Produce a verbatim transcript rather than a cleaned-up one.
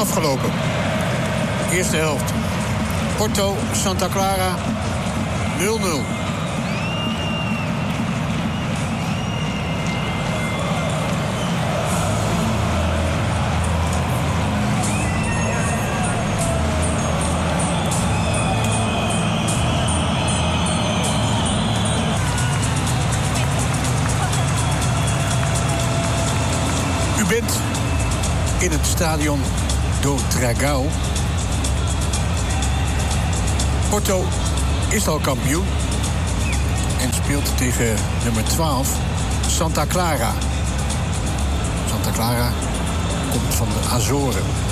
afgelopen. Eerste helft. Porto, Santa Clara, nul nul. U bent in het stadion do Dragão. Porto is al kampioen en speelt tegen nummer twaalf, Santa Clara. Santa Clara komt van de Azoren.